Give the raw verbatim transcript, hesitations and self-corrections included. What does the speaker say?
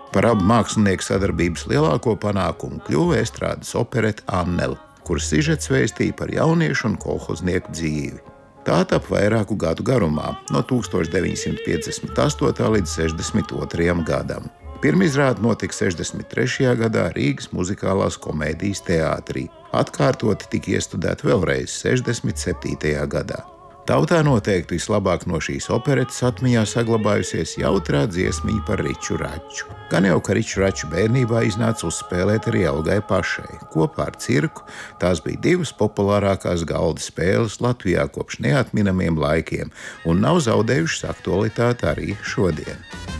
Par abu mākslinieku sadarbības lielāko panākumu kļuva estrādes operete Annele, kuras sižets vēstīja par jauniešu un kolhoznieku dzīvi. Tā tapa vairāku gadu garumā, no tūkstoš deviņsimt piecdesmit astotā līdz sešdesmit otrajam gadam. Pirmizrāde notika sešdesmit trešajā gadā Rīgas Muzikālās komēdijas teātrī. Atkārtoti tika iestudēta vēlreiz sešdesmit septītajā gadā. Tautā noteikti vislabāk no šīs operetes atmiņā saglabājusies jautrā dziesmiņa par Riču Raču. Gan jau, ka Riču Raču bērnībā iznāca uzspēlēt arī Elgai pašai. Kopā ar cirku tās bija divas populārākās galda spēles Latvijā kopš neatminamiem laikiem un nav zaudējušas aktualitāti arī šodien.